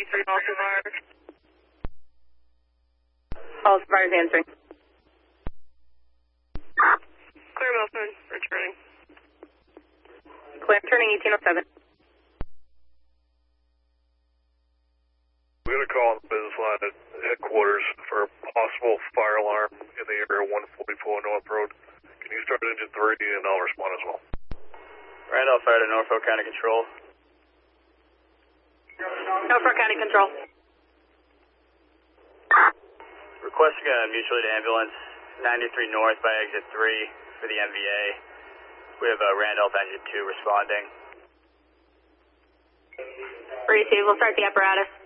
93 Boston Fire. Boston Fire is answering. Clear Milton, returning. Clear, turning 1807. We got a call on the business line at headquarters for a possible fire alarm in the area 144 North Road. Can you start engine 3 and I'll respond as well. Randolph Fire to Norfolk County Control. Norfolk County Control. Requesting a mutual aid ambulance, 93 North by exit 3 for the MVA. We have Randolph engine 2 responding. Receive, we'll start the apparatus.